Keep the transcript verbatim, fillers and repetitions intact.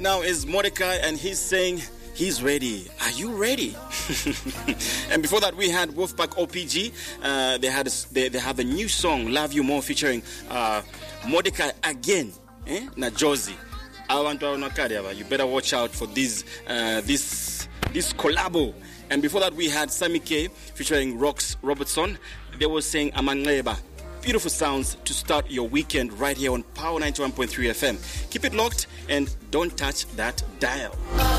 Now is Mordecai, and he's saying he's ready. Are you ready? And before that, we had Wolfpack O P G. Uh, they had a, they, they have a new song, Love You More, featuring uh, Mordecai again. Eh? Na Josie. You better watch out for this uh, this this collabo. And before that, we had Sammy K featuring Rox Robertson. They were saying Amangleba. Beautiful sounds to start your weekend right here on Power ninety-one point three F M. Keep it locked and don't touch that dial.